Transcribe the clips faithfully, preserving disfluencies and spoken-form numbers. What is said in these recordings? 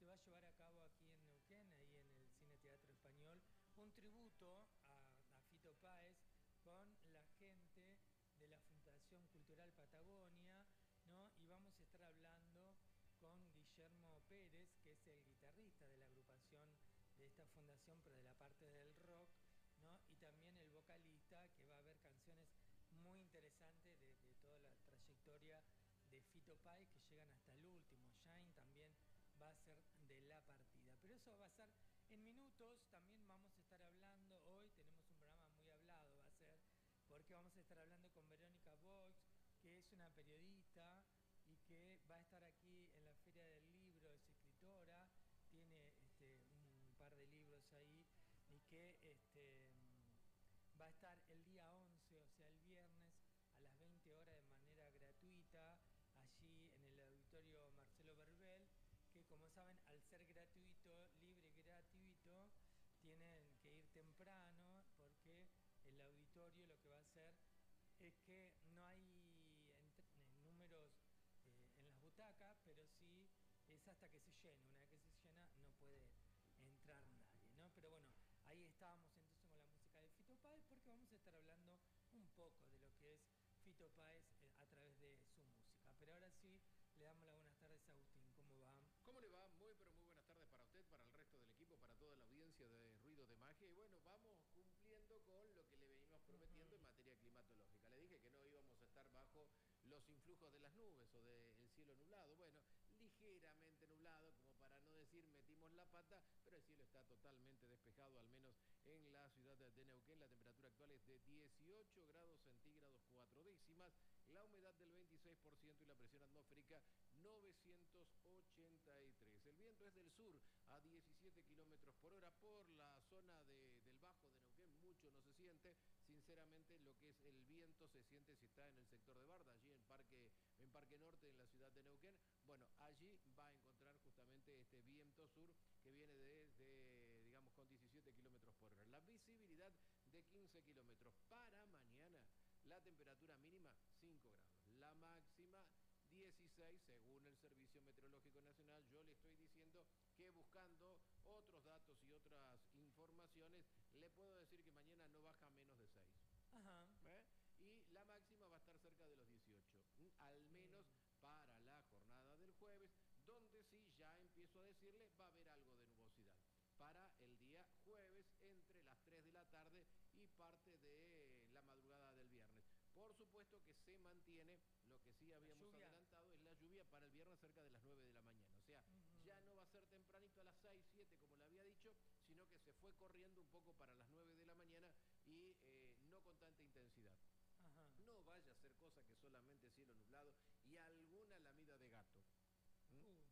se va a llevar a cabo aquí en Neuquén, ahí en el Cine Teatro Español, un tributo a, a Fito Páez con la gente de la Fundación Cultural Patagonia, ¿no? Y vamos a estar hablando con Guillermo Pérez, que es el guitarrista de la agrupación de esta fundación, pero de la parte del rock, ¿no? Y también el vocalista, que va a haber canciones muy interesantes de, de toda la trayectoria de Fito Páez que llegan hasta el último. Shine también va a ser de la partida. Pero eso va a ser en minutos. También vamos a estar hablando, hoy tenemos un programa muy hablado, va a ser, porque vamos a estar hablando con Verónica Boix, que es una periodista y que va a estar aquí en la Feria del Libro, es escritora, tiene este, un par de libros ahí y que este, va a estar el día once, o sea, el viernes, a las veinte horas de manera gratuita, allí en el auditorio Marcelo Verbel, que como saben, al ser gratuito, libre y gratuito, tienen que ir temprano porque el auditorio lo que va a hacer es que no hay números eh, en las butacas, pero sí es hasta que se llene. Una vez que se llena no puede entrar nadie, ¿no? Pero bueno, ahí estábamos entonces con la música de Fito Páez, porque vamos a estar hablando un poco de lo que es Fito Páez eh, a través de su música. Pero ahora sí, le damos las buenas tardes a Agustín. ¿Cómo va? ¿Cómo le va? Muy, pero muy buenas tardes para usted, para el resto del equipo, para toda la audiencia de Ruido de Magia. Y bueno, vamos cumpliendo con lo que le venimos prometiendo uh-huh. en materia climatológica. Le dije que no íbamos a estar bajo los influjos de las nubes o del cielo nublado. Bueno, ligeramente nublado, como para no decir metimos la pata, pero el cielo está totalmente despejado, al menos en la ciudad de Neuquén. La temperatura actual es de dieciocho grados centígrados, cuatro décimas. La humedad del veintiséis por ciento y la presión atmosférica novecientos ochenta y tres. El viento es del sur a diecisiete kilómetros por hora. Por la zona de, del Bajo de Neuquén mucho no se siente. Sinceramente, lo que es el viento se siente si está en el sector de Barda, allí en Parque, en Parque Norte, en la ciudad de Neuquén. Bueno, allí va a encontrar justamente este viento sur que viene desde, digamos, con diecisiete kilómetros por hora. La visibilidad de quince kilómetros. Para mañana, la temperatura mínima cinco grados. La máxima dieciséis, según el Servicio Meteorológico Nacional. Yo le estoy diciendo que buscando otros datos y otras informaciones, le puedo decir que mañana no baja menos de seis. Ajá. ¿Eh? Y la máxima va a estar cerca de los dieciocho, al menos para la jornada del jueves, donde sí ya empiezo a decirle va a haber algo de nubosidad. Para el día jueves entre las tres de la tarde y parte de la madrugada del viernes. Por supuesto que se mantiene, lo que sí habíamos adelantado es la lluvia para el viernes cerca de las nueve de la mañana. O sea, uh-huh. ya no va a ser tempranito a las seis, siete como le había dicho, sino que se fue corriendo un poco para las nueve de la mañana y eh, no con tanta intensidad. Ajá. No vaya a ser cosa que solamente cielo nublado y alguna lamida de gato. ¿Mm? Uh.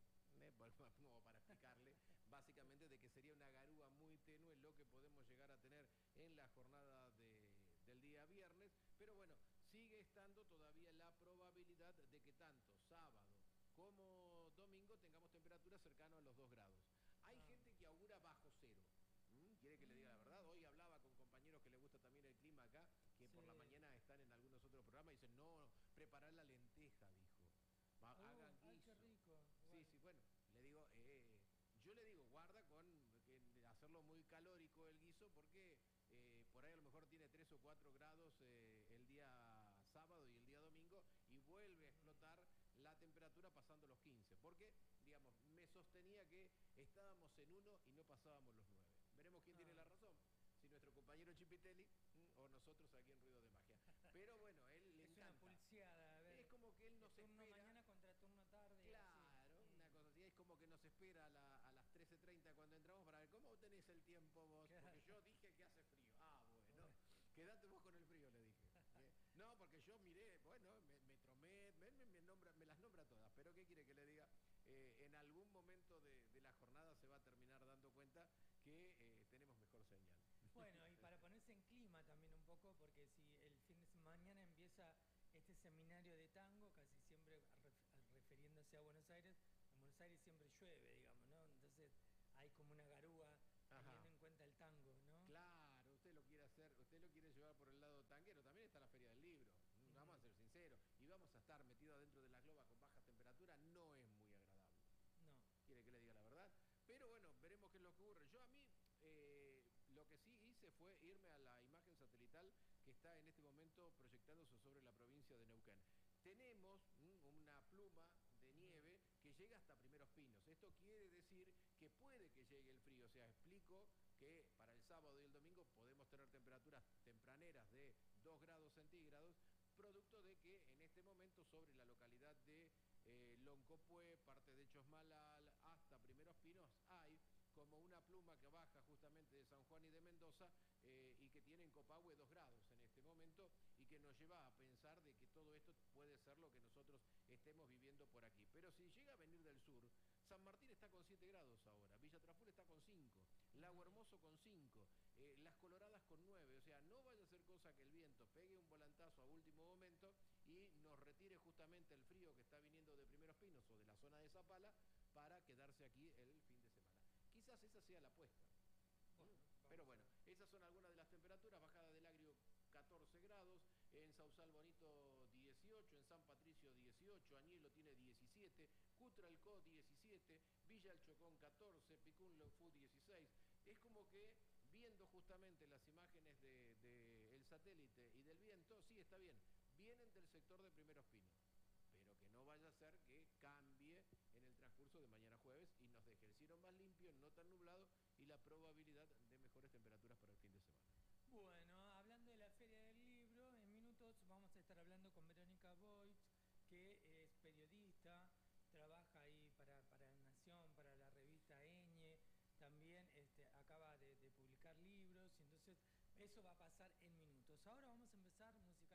Como para explicarle, básicamente de que sería una garúa muy tenue lo que podemos llegar a tener en la jornada de, del día viernes, pero bueno, sigue estando todavía la probabilidad de que tanto sábado como domingo tengamos temperaturas cercanas a los dos grados. Hay ah. gente que augura bajo cero. ¿Mm? ¿Quiere que le diga la verdad? Hoy hablaba con compañeros que les gusta también el clima acá, que sí. por la mañana están en algunos otros programas y dicen, no, preparar la lenteja, dijo. Va, oh, hagan guiso. Ay, qué rico. Sí, bueno. sí, bueno, le digo, eh, yo le digo, guarda con que hacerlo muy calórico el guiso, porque eh, por ahí a lo mejor tiene tres o cuatro grados eh, el día sábado y el día domingo, y vuelve a explotar la temperatura pasando los quince, porque, digamos, me sostenía que estábamos en uno y no pasábamos los nueve. Veremos quién ah. tiene la razón. Si nuestro compañero Chipitelli o nosotros aquí en Ruido de Magia. Pero bueno, él le es encanta. Es una pulseada, a ver. Es como que él nos turno espera. mañana contra turno tarde. Claro, así. una cosa así. Es como que nos espera a, la, a las trece treinta cuando entramos para ver cómo tenés el tiempo vos. Claro. Porque yo dije que hace frío. Ah, bueno. bueno. Quédate vos con el frío, le dije. ¿Eh? No, porque yo miré, bueno, me, Metromed, me, me, me, nombra, me las nombra todas. Pero ¿qué quiere que le diga? Eh, en algún momento de, de la jornada se va a terminar dando cuenta que eh, tenemos mejor señal. Bueno, y para ponerse en clima también un poco, porque si el fin de mañana empieza este seminario de tango, casi siempre refiriéndose a Buenos Aires, en Buenos Aires siempre llueve, digamos, ¿no? Entonces hay como una garúa teniendo Ajá. en cuenta el tango, ¿no? Claro, usted lo quiere hacer, usted lo quiere llevar por el lado tanguero. También está la Feria del Libro, uh-huh. vamos a ser sinceros, y vamos a estar metidos adentro de la globa con baja temperatura, no es muy agradable. No. ¿Quiere que le diga la verdad? Lo que sí hice fue irme a la imagen satelital que está en este momento proyectándose sobre la provincia de Neuquén. Tenemos mm, una pluma de nieve que llega hasta Primeros Pinos. Esto quiere decir que puede que llegue el frío. O sea, explico que para el sábado y el domingo podemos tener temperaturas tempraneras de dos grados centígrados, producto de que en este momento sobre la localidad de eh, Loncopué, parte de Chosmalal, hasta Primeros Pinos, hay como una pluma que baja justamente de San Juan y de Mendoza eh, y que tiene en Copahue dos grados en este momento y que nos lleva a pensar de que todo esto puede ser lo que nosotros estemos viviendo por aquí. Pero si llega a venir del sur, San Martín está con siete grados ahora, Villa Traful está con cinco, Lago Hermoso con cinco, eh, Las Coloradas con nueve, o sea, no vaya a ser cosa que el viento pegue un volantazo a último momento y nos retire justamente el frío que está viniendo de Primeros Pinos o de la zona de Zapala para quedarse aquí el fin de semana. Quizás esa sea la apuesta. Bueno, pero bueno, esas son algunas de las temperaturas. Bajada del Agrio catorce grados, en Sausal Bonito dieciocho, en San Patricio dieciocho, Añelo tiene diecisiete, Cutralcó diecisiete, Villa El Chocón catorce, Picún Leufú dieciséis. Es como que viendo justamente las imágenes del de, de el satélite y del viento, sí, está bien, vienen del sector de Primeros Pinos, pero que no vaya a ser que cambie en el transcurso de mañana jueves y nos deje el cielo más limpio, no tan nublado y la probabilidad de mejores temperaturas para el fin de semana. Bueno, hablando de la Feria del Libro, en minutos vamos a estar hablando con Verónica Boich, que es periodista, trabaja ahí para, para Nación, para la revista Eñe, también este, acaba de, de publicar libros, y entonces eso va a pasar en minutos. Ahora vamos a empezar música.